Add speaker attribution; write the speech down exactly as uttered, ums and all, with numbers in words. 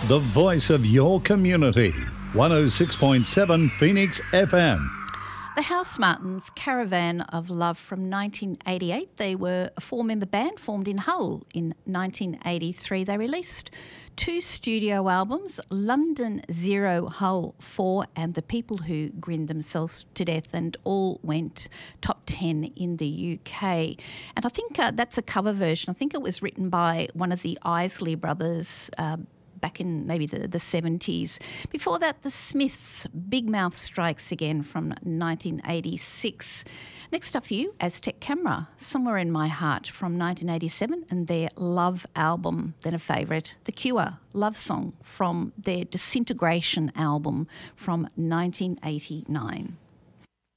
Speaker 1: the voice of your community. one oh six point seven Phoenix F M.
Speaker 2: The Housemartins, Caravan of Love from nineteen eighty-eight. They were a four-member band formed in Hull in nineteen eighty-three. They released two studio albums, London Zero, Hull four, and The People Who Grinned Themselves to Death, and all went top ten in the U K. And I think uh, that's a cover version. I think it was written by one of the Isley brothers, uh, back in maybe the, the seventies. Before that, the Smiths, Big Mouth Strikes Again from nineteen eighty-six. Next up for you, Aztec Camera, Somewhere in My Heart from nineteen eighty-seven, and their Love album. Then a favourite, The Cure, Love Song from their Disintegration album from nineteen eighty-nine.